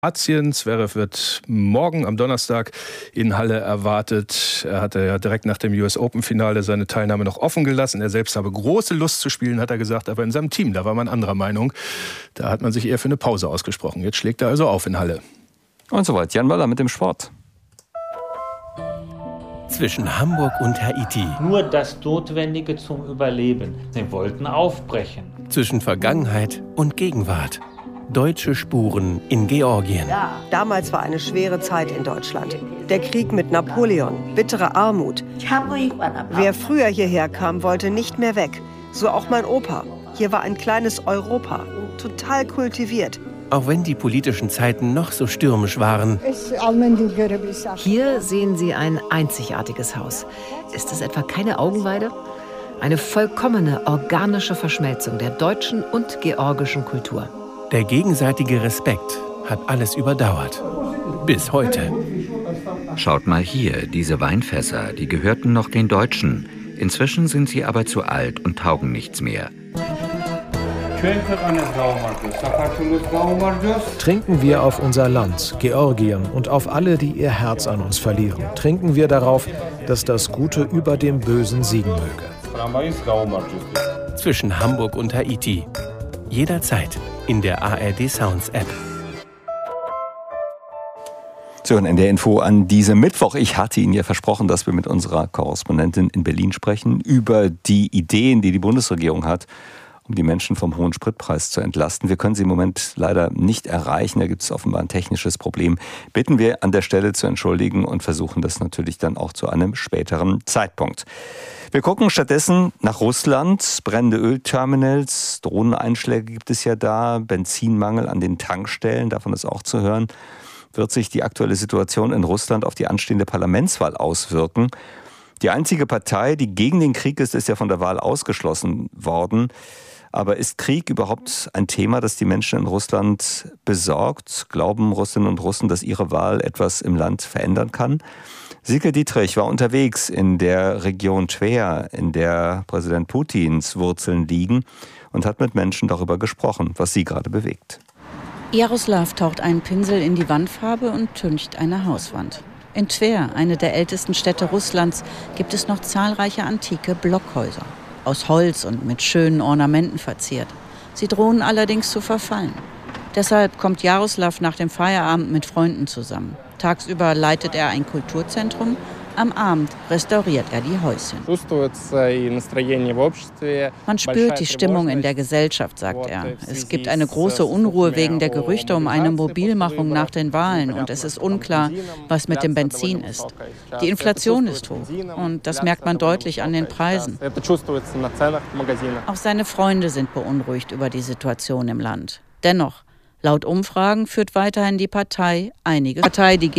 Kroatien. Zverev wird morgen am Donnerstag in Halle erwartet. Er hatte ja direkt nach dem US Open-Finale seine Teilnahme noch offen gelassen. Er selbst habe große Lust zu spielen, hat er gesagt, aber in seinem Team, da war man anderer Meinung. Da hat man sich eher für eine Pause ausgesprochen. Jetzt schlägt er also auf in Halle. Und soweit Jan Möller mit dem Sport. Zwischen Hamburg und Haiti. Nur das Notwendige zum Überleben. Sie wollten aufbrechen. Zwischen Vergangenheit und Gegenwart. Deutsche Spuren in Georgien. Damals war eine schwere Zeit in Deutschland. Der Krieg mit Napoleon, bittere Armut. Wer früher hierher kam, wollte nicht mehr weg. So auch mein Opa. Hier war ein kleines Europa, total kultiviert. Auch wenn die politischen Zeiten noch so stürmisch waren. Hier sehen Sie ein einzigartiges Haus. Ist es etwa keine Augenweide? Eine vollkommene organische Verschmelzung der deutschen und georgischen Kultur. Der gegenseitige Respekt hat alles überdauert. Bis heute. Schaut mal hier, diese Weinfässer, die gehörten noch den Deutschen. Inzwischen sind sie aber zu alt und taugen nichts mehr. Trinken wir auf unser Land, Georgien, und auf alle, die ihr Herz an uns verlieren. Trinken wir darauf, dass das Gute über dem Bösen siegen möge. Zwischen Hamburg und Haiti. Jederzeit in der ARD Sounds App. So, ein NDR-Info an diesem Mittwoch. Ich hatte Ihnen ja versprochen, dass wir mit unserer Korrespondentin in Berlin sprechen über die Ideen, die die Bundesregierung hat, um die Menschen vom hohen Spritpreis zu entlasten. Wir können sie im Moment leider nicht erreichen. Da gibt es offenbar ein technisches Problem. Bitten wir an der Stelle zu entschuldigen und versuchen das natürlich dann auch zu einem späteren Zeitpunkt. Wir gucken stattdessen nach Russland. Brennende Ölterminals, Drohneneinschläge gibt es ja da, Benzinmangel an den Tankstellen, davon ist auch zu hören. Wird sich die aktuelle Situation in Russland auf die anstehende Parlamentswahl auswirken? Die einzige Partei, die gegen den Krieg ist ja von der Wahl ausgeschlossen worden. Aber ist Krieg überhaupt ein Thema, das die Menschen in Russland besorgt? Glauben Russinnen und Russen, dass ihre Wahl etwas im Land verändern kann? Silke Dietrich war unterwegs in der Region Tver, in der Präsident Putins Wurzeln liegen, und hat mit Menschen darüber gesprochen, was sie gerade bewegt. Jaroslav taucht einen Pinsel in die Wandfarbe und tüncht eine Hauswand. In Tver, eine der ältesten Städte Russlands, gibt es noch zahlreiche antike Blockhäuser. Aus Holz und mit schönen Ornamenten verziert. Sie drohen allerdings zu verfallen. Deshalb kommt Jaroslav nach dem Feierabend mit Freunden zusammen. Tagsüber leitet er ein Kulturzentrum, am Abend restauriert er die Häuschen. Man spürt die Stimmung in der Gesellschaft, sagt er. Es gibt eine große Unruhe wegen der Gerüchte um eine Mobilmachung nach den Wahlen und es ist unklar, was mit dem Benzin ist. Die Inflation ist hoch und das merkt man deutlich an den Preisen. Auch seine Freunde sind beunruhigt über die Situation im Land. Dennoch, laut Umfragen führt weiterhin die Partei die